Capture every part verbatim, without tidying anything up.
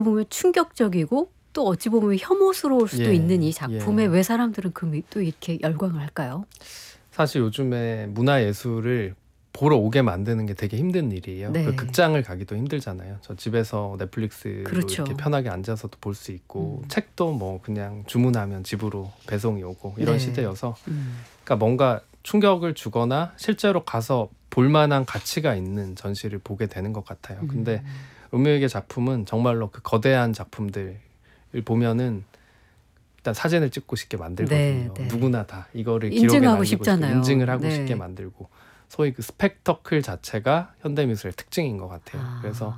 보면 충격적이고 또 어찌 보면 혐오스러울 수도 예. 있는 이 작품에 예. 왜 사람들은 그 또 이렇게 열광을 할까요? 사실 요즘에 문화예술을 보러 오게 만드는 게 되게 힘든 일이에요. 그 네. 극장을 가기도 힘들잖아요. 저 집에서 넷플릭스로 그렇죠. 이렇게 편하게 앉아서도 볼 수 있고 음. 책도 뭐 그냥 주문하면 집으로 배송이 오고 이런 네. 시대여서 음. 그러니까 뭔가 충격을 주거나 실제로 가서 볼 만한 가치가 있는 전시를 보게 되는 것 같아요. 근데 음. 롬미오에게 작품은 정말로 그 거대한 작품들을 보면은 일단 사진을 찍고 싶게 만들거든요. 네, 네. 누구나 다 이거를 기록에 인증하고 남기고 싶게 싶잖아요. 인증을 하고 네. 싶게 만들고 소위 그 스펙터클 자체가 현대미술의 특징인 것 같아요. 아. 그래서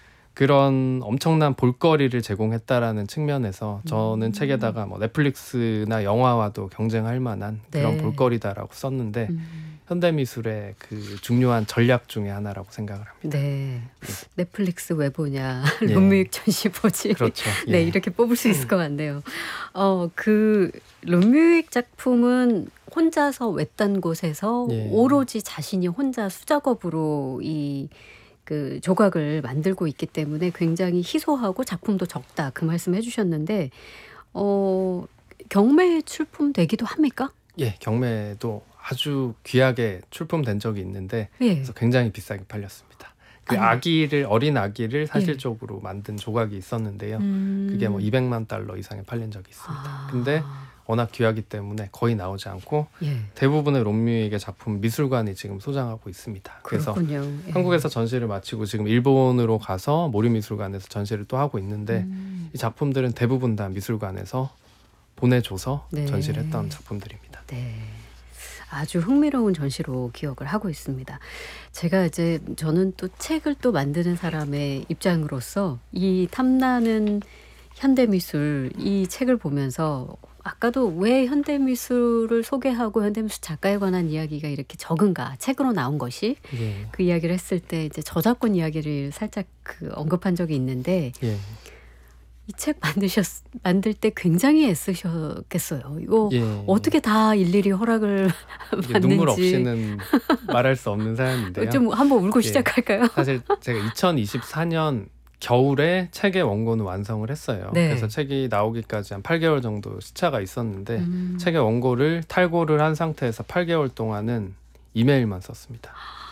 그런 엄청난 볼거리를 제공했다라는 측면에서 저는 음. 책에다가 뭐 넷플릭스나 영화와도 경쟁할 만한 그런 네. 볼거리다라고 썼는데 음. 현대미술의 그 중요한 전략 중에 하나라고 생각을 합니다. 네. 넷플릭스 왜 보냐. 예. 롬뮤익 전시 보지. 그렇죠. 네, 예. 이렇게 뽑을 수 있을 것 같네요. 어, 그 롬뮤익 작품은 혼자서 외딴 곳에서 예. 오로지 자신이 혼자 수작업으로 이 그 조각을 만들고 있기 때문에 굉장히 희소하고 작품도 적다. 그 말씀 해주셨는데 어, 경매에 출품되기도 합니까? 예, 경매도 아주 귀하게 출품된 적이 있는데 예. 그래서 굉장히 비싸게 팔렸습니다. 그 아니. 아기를 어린 아기를 사실적으로 만든 조각이 있었는데요. 음. 그게 뭐 이백만 달러 이상에 팔린 적이 있습니다. 아. 근데 워낙 귀하기 때문에 거의 나오지 않고 예. 대부분의 롬뮤익의 작품 미술관이 지금 소장하고 있습니다. 그래서 그렇군요. 예. 한국에서 전시를 마치고 지금 일본으로 가서 모리미술관에서 전시를 또 하고 있는데 음. 이 작품들은 대부분 다 미술관에서 보내줘서 네. 전시를 했던 작품들입니다. 네. 아주 흥미로운 전시로 기억을 하고 있습니다. 제가 이제 저는 또 책을 또 만드는 사람의 입장으로서 이 탐나는 현대미술 이 책을 보면서 아까도 왜 현대미술을 소개하고 현대미술 작가에 관한 이야기가 이렇게 적은가 책으로 나온 것이 예. 그 이야기를 했을 때 이제 저작권 이야기를 살짝 그 언급한 적이 있는데 예. 이 책 만드셨 만들 때 굉장히 애쓰셨겠어요. 이거 예. 어떻게 다 일일이 허락을 이게 받는지 눈물 없이는 말할 수 없는 사연인데요. 좀 한번 울고 예. 시작할까요? 사실 제가 이천이십사 년 겨울에 책의 원고는 완성을 했어요. 네. 그래서 책이 나오기까지 한 팔 개월 정도 시차가 있었는데 음. 책의 원고를 탈고를 한 상태에서 팔 개월 동안은 이메일만 썼습니다.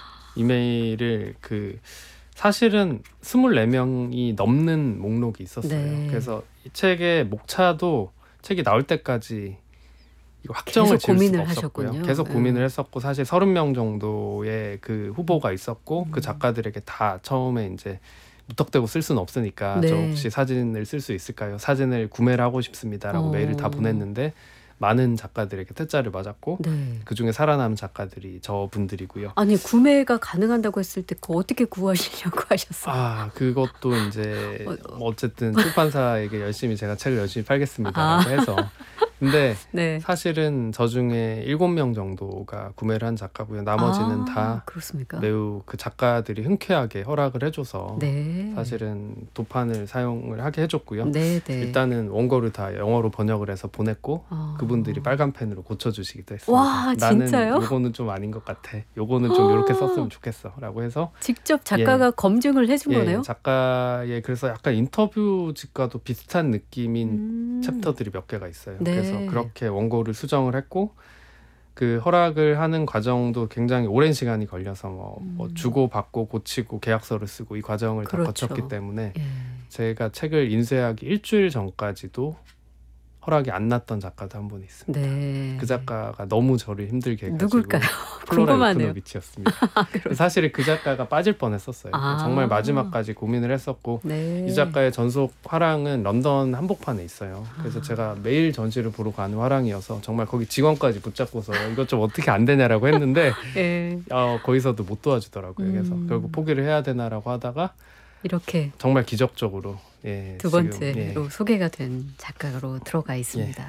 이메일을 그 사실은 스물네 명이 넘는 목록이 있었어요. 네. 그래서 이 책의 목차도 책이 나올 때까지 이거 확정을 계속 지을 고민을 수가 없었고요. 하셨군요. 계속 예. 고민을 했었고 사실 서른 명 정도의 그 후보가 있었고 음. 그 작가들에게 다 처음에 이제 무턱대고 쓸 수는 없으니까 네. 저 혹시 사진을 쓸 수 있을까요? 사진을 구매를 하고 싶습니다라고 어. 메일을 다 보냈는데 많은 작가들에게 퇴짜를 맞았고 네. 그중에 살아남은 작가들이 저분들이고요. 아니 구매가 가능한다고 했을 때 그거 어떻게 구하시려고 하셨어요? 아 그것도 이제 어, 뭐 어쨌든 출판사에게 열심히 제가 책을 열심히 팔겠습니다라고 아. 해서 근데 네. 사실은 저 중에 일곱 명 정도가 구매를 한 작가고요. 나머지는 아, 다 그렇습니까? 매우 그 작가들이 흔쾌하게 허락을 해줘서 네. 사실은 도판을 사용을 하게 해줬고요. 네, 네. 일단은 원고를 다 영어로 번역을 해서 보냈고 어. 그분들이 빨간 펜으로 고쳐주시기도 했습니다. 와, 나는 진짜요? 요거는 좀 아닌 것 같아. 요거는 좀 이렇게 썼으면 좋겠어. 라고 해서 직접 작가가 검증을 해준 예, 거네요? 작가의 그래서 약간 인터뷰집과도 비슷한 느낌인 음. 챕터들이 몇 개가 있어요. 네. 그래서 그렇게 원고를 수정을 했고 그 허락을 하는 과정도 굉장히 오랜 시간이 걸려서 뭐, 음. 뭐 주고 받고 고치고 계약서를 쓰고 이 과정을 그렇죠. 다 거쳤기 때문에 예. 제가 책을 인쇄하기 일주일 전까지도 허락이 안 났던 작가도 한 분 있습니다. 네. 그 작가가 너무 저를 힘들게 해가지고 누굴까요? 플로라 궁금하네요. 요크노비치였습니다. 사실 그 작가가 빠질 뻔했었어요. 아. 정말 마지막까지 고민을 했었고 네. 이 작가의 전속 화랑은 런던 한복판에 있어요. 그래서 아. 제가 매일 전시를 보러 가는 화랑이어서 정말 거기 직원까지 붙잡고서 이것 좀 어떻게 안 되냐라고 했는데 예. 어, 거기서도 못 도와주더라고요. 그래서 음. 결국 포기를 해야 되나라고 하다가 이렇게 정말 기적적으로 예, 두 지금, 번째로 예. 소개가 된 작가로 들어가 있습니다.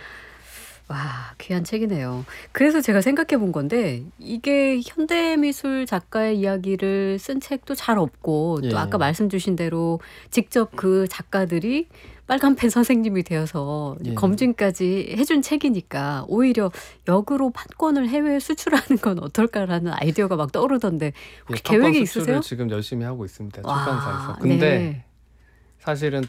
와, 귀한 책이네요. 그래서 제가 생각해 본 건데 이게 현대미술 작가의 이야기를 쓴 책도 잘 없고 예. 또 아까 말씀 주신 대로 직접 그 작가들이 빨간펜 선생님이 되어서 예. 검증까지 해준 책이니까 오히려 역으로 판권을 해외에 수출하는 건 어떨까라는 아이디어가 막 떠오르던데 예, 혹시 판권 계획이 수출을 있으세요? 지금 열심히 하고 있습니다. 와, 출판사에서. 근데 네. 사실은